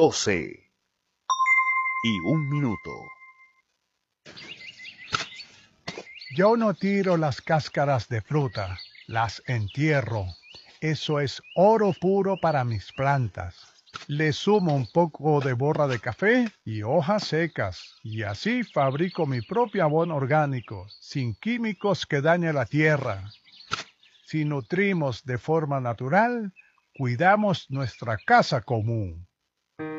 12:01. Yo no tiro las cáscaras de fruta, las entierro. Eso es oro puro para mis plantas. Le sumo un poco de borra de café y hojas secas, y así fabrico mi propio abono orgánico, sin químicos que dañen la tierra. Si nutrimos de forma natural, cuidamos nuestra casa común.